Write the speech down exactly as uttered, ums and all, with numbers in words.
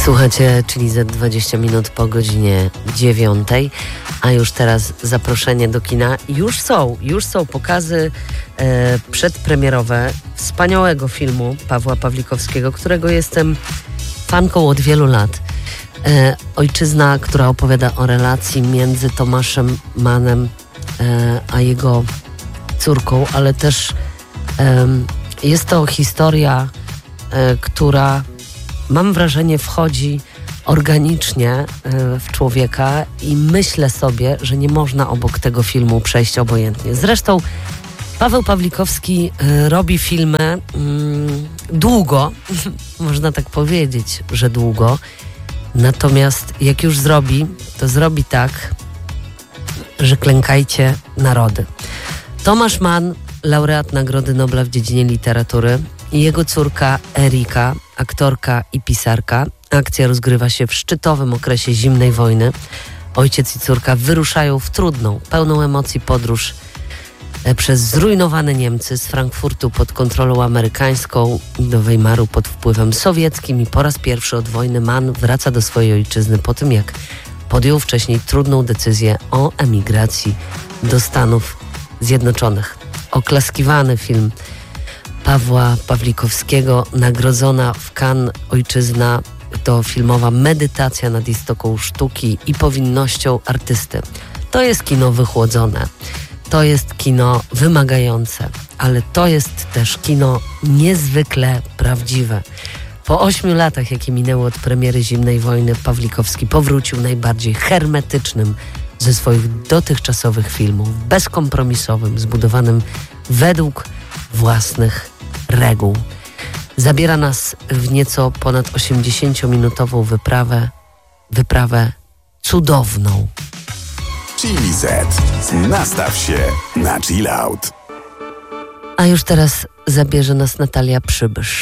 Słuchacie, czyli za dwadzieścia minut po godzinie dziewiątej, a już teraz zaproszenie do kina. Już są, już są pokazy e, przedpremierowe wspaniałego filmu Pawła Pawlikowskiego, którego jestem fanką od wielu lat. E, ojczyzna, która opowiada o relacji między Tomaszem Mannem e, a jego córką, ale też e, jest to historia, e, która, mam wrażenie, wchodzi organicznie w człowieka i myślę sobie, że nie można obok tego filmu przejść obojętnie. Zresztą Paweł Pawlikowski robi filmy mm, długo, można tak powiedzieć, że długo. Natomiast jak już zrobi, to zrobi tak, że klękajcie narody. Tomasz Mann, laureat Nagrody Nobla w dziedzinie literatury, i jego córka Erika, aktorka i pisarka. Akcja rozgrywa się w szczytowym okresie zimnej wojny. Ojciec i córka wyruszają w trudną, pełną emocji podróż przez zrujnowane Niemcy z Frankfurtu pod kontrolą amerykańską do Weimaru pod wpływem sowieckim i po raz pierwszy od wojny Mann wraca do swojej ojczyzny po tym, jak podjął wcześniej trudną decyzję o emigracji do Stanów Zjednoczonych. Oklaskiwany film Pawła Pawlikowskiego, nagrodzona w Cannes ojczyzna, to filmowa medytacja nad istoką sztuki i powinnością artysty. To jest kino wychłodzone, to jest kino wymagające, ale to jest też kino niezwykle prawdziwe. Po ośmiu latach, jakie minęły od premiery Zimnej Wojny, Pawlikowski powrócił najbardziej hermetycznym ze swoich dotychczasowych filmów, bezkompromisowym, zbudowanym według własnych reguł. Zabiera nas w nieco ponad osiemdziesięciominutową wyprawę, wyprawę cudowną. Chili Set. Nastaw się na chill out. A już teraz zabierze nas Natalia Przybysz.